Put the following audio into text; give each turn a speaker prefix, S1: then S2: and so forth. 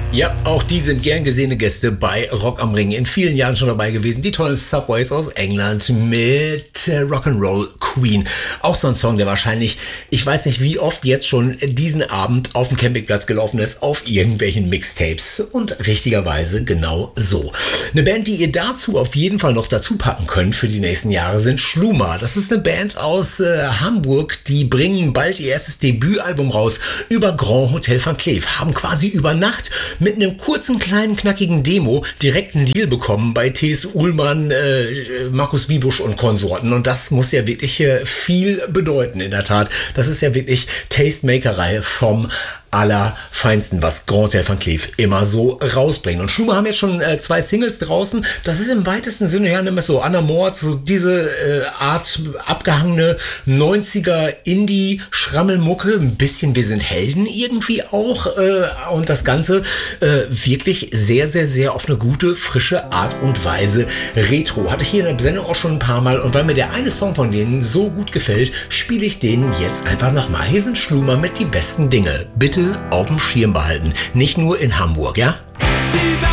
S1: Ja, auch die sind gern gesehene Gäste bei Rock am Ring. In vielen Jahren schon dabei gewesen. Die tollen Subways aus England mit Rock'n'Roll Queen. Auch so ein Song, der wahrscheinlich, ich weiß nicht wie oft jetzt schon diesen Abend auf dem Campingplatz gelaufen ist, auf irgendwelchen Mixtapes. Und richtigerweise genau so. Eine Band, die ihr dazu auf jeden Fall noch dazu packen könnt für die nächsten Jahre, sind Schluma. Das ist eine Band aus Hamburg. Die bringen bald ihr erstes Debütalbum raus über Grand Hotel Van Cleef. Haben quasi über Nacht mit einem kurzen, kleinen, knackigen Demo direkt einen Deal bekommen bei T.S. Ullmann, Markus Wiebusch und Konsorten. Und das muss ja wirklich viel bedeuten, in der Tat. Das ist ja wirklich Tastemakerei vom Allerfeinsten, was Grand Hotel Van Cleef immer so rausbringen. Und Schluma haben jetzt schon 2 Singles draußen. Das ist im weitesten Sinne ja nicht mehr so Anna Mord, so diese Art abgehangene 90er Indie-Schrammelmucke. Ein bisschen Wir sind Helden irgendwie auch. Und das Ganze wirklich sehr, sehr, sehr auf eine gute, frische Art und Weise retro. Hatte ich hier in der Sendung auch schon ein paar Mal. Und weil mir der eine Song von denen so gut gefällt, spiele ich den jetzt einfach nochmal. Hier sind Schluma mit Die besten Dinge. Bitte auf dem Schirm behalten. Nicht nur in Hamburg, ja?